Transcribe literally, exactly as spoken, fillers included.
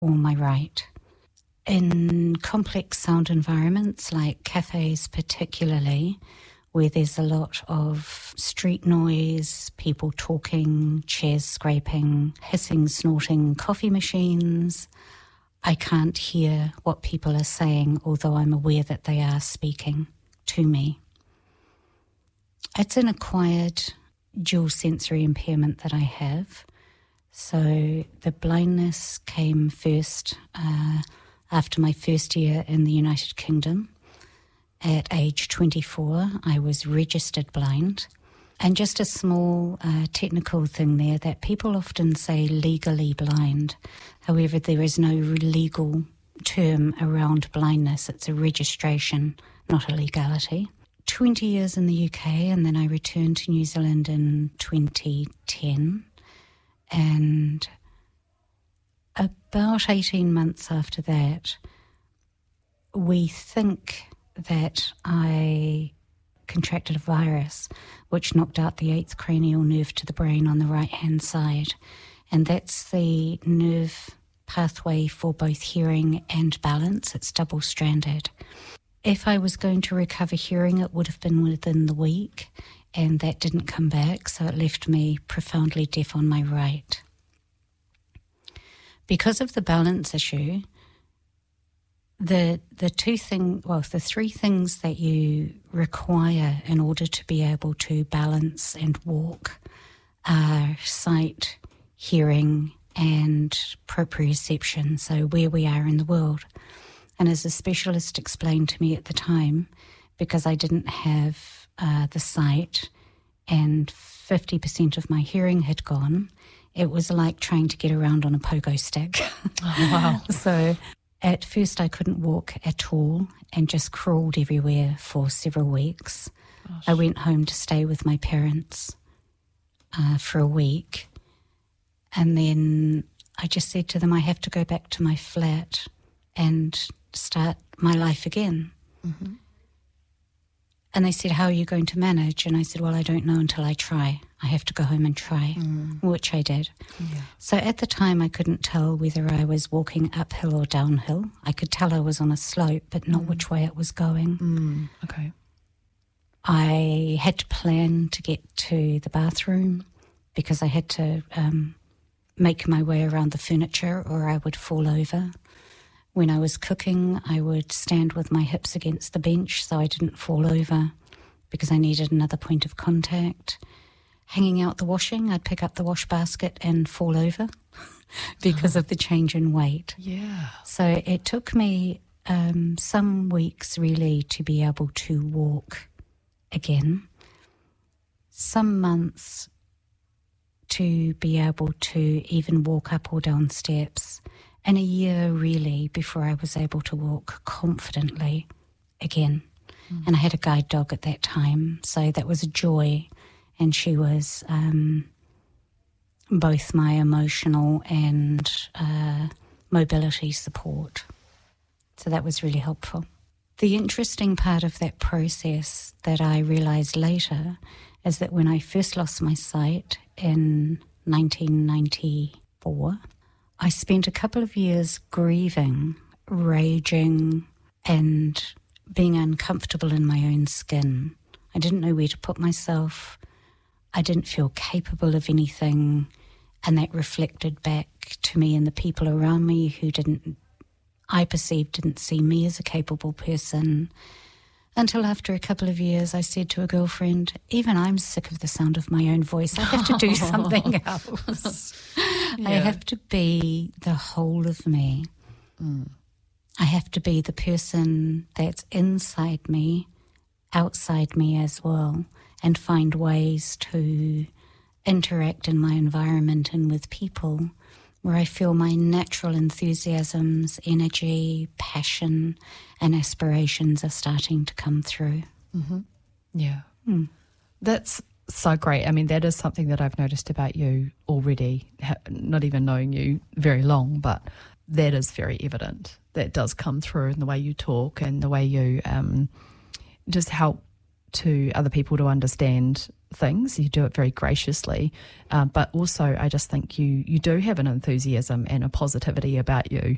or my right. In complex sound environments like cafes particularly, where there's a lot of street noise, people talking, chairs scraping, hissing, snorting, coffee machines, I can't hear what people are saying, although I'm aware that they are speaking to me. It's an acquired dual sensory impairment that I have. So the blindness came first uh, after my first year in the United Kingdom. At age twenty-four, I was registered blind. And just a small uh, technical thing there, that people often say legally blind. However, there is no legal term around blindness. It's a registration, not a legality. twenty years in the U K, and then I returned to New Zealand in twenty ten. And about eighteen months after that, we think that I contracted a virus which knocked out the eighth cranial nerve to the brain on the right-hand side. And that's the nerve pathway for both hearing and balance. It's double-stranded. If I was going to recover hearing, it would have been within the week, and that didn't come back, so it left me profoundly deaf on my right. Because of the balance issue, the the two thing, well, the three things that you require in order to be able to balance and walk are sight, hearing, and proprioception, so where we are in the world. And as a specialist explained to me at the time, because I didn't have uh, the sight and fifty percent of my hearing had gone, it was like trying to get around on a pogo stick. Oh, wow. So at first I couldn't walk at all and just crawled everywhere for several weeks. Gosh. I went home to stay with my parents uh, for a week. And then I just said to them, I have to go back to my flat and start my life again. Mm-hmm. And they said, how are you going to manage? And I said, well, I don't know until I try. I have to go home and try, mm. which I did. Yeah. So at the time, I couldn't tell whether I was walking uphill or downhill. I could tell I was on a slope, but not mm. which way it was going. Mm. Okay. I had to plan to get to the bathroom because I had to um, make my way around the furniture or I would fall over. When I was cooking, I would stand with my hips against the bench so I didn't fall over because I needed another point of contact. Hanging out the washing, I'd pick up the wash basket and fall over because of the change in weight. Yeah. So it took me um, some weeks really to be able to walk again, some months to be able to even walk up or down steps, and a year really before I was able to walk confidently again. Mm. And I had a guide dog at that time, so that was a joy. And she was um, both my emotional and uh, mobility support. So that was really helpful. The interesting part of that process that I realised later is that when I first lost my sight in nineteen ninety-four, I spent a couple of years grieving, raging, and being uncomfortable in my own skin. I didn't know where to put myself. I didn't feel capable of anything, and that reflected back to me and the people around me who didn't, I perceived, didn't see me as a capable person. Until after a couple of years, I said to a girlfriend, even I'm sick of the sound of my own voice. I have to do something else. Yeah. I have to be the whole of me. Mm. I have to be the person that's inside me, outside me as well, and find ways to interact in my environment and with people where I feel my natural enthusiasms, energy, passion, and aspirations are starting to come through. Mm-hmm. Yeah. Mm. That's so great. I mean, that is something that I've noticed about you already, not even knowing you very long, but that is very evident. That does come through in the way you talk and the way you um, just help to other people to understand things. You do it very graciously, uh, but also I just think you you do have an enthusiasm and a positivity about you